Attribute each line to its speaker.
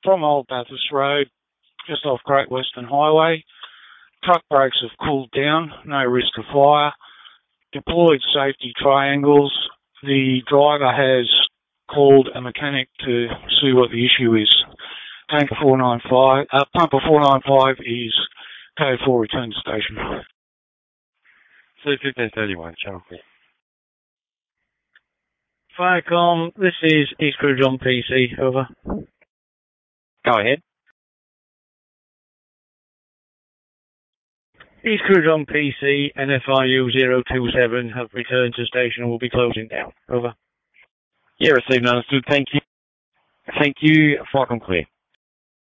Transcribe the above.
Speaker 1: from Old Bathurst Road, just off Great Western Highway. Truck brakes have cooled down, no risk of fire. Deployed safety triangles. The driver has called a mechanic to see what the issue is. Pumper 495 is code 4 return to station.
Speaker 2: C1531, Channel 4.
Speaker 3: Firecom, this is East Cruise on PC, over.
Speaker 2: Go ahead.
Speaker 3: East Cruise on PC, NFRU 027 have returned to station and will be closing down, over.
Speaker 2: Yeah, received and understood, thank you. Thank you, Firecom clear.